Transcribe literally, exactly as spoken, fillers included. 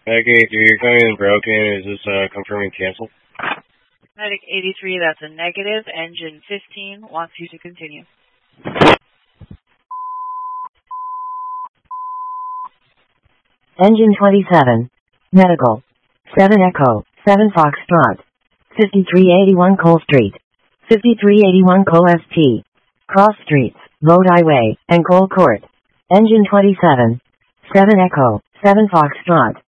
Medic eighty-three, you're coming in broken. Is this uh, confirming cancel? Medic eighty-three, that's a negative. Engine fifteen wants you to continue. Engine twenty-seven. Medical. seven Echo. seven Foxtrot. fifty-three eighty-one Cole Street. fifty-three eighty-one Cole S T. Cross Streets, Road Highway, and Cole Court. Engine twenty-seven. seven Echo. seven Foxtrot.